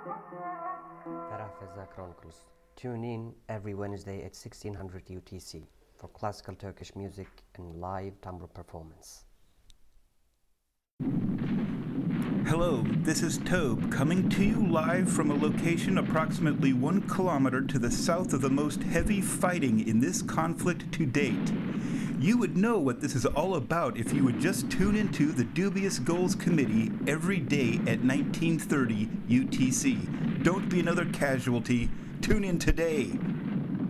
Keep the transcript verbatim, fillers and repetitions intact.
Ferah Chronicles. Tune in every Wednesday at sixteen hundred U T C for classical Turkish music and live tambour performance. Hello, this is Tobe coming to you live from a location approximately one kilometer to the south of the most heavy fighting in this conflict to date. You would know what this is all about if you would just tune into the Dubious Goals Committee every day at nineteen thirty U T C. Don't be another casualty. Tune in today.